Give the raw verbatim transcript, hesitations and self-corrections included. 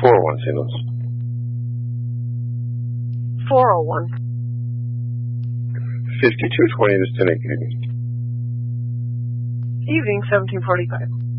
four oh one Saint Louis. four oh one. fifty-two twenty to ten eighty. Evening, seventeen forty-five.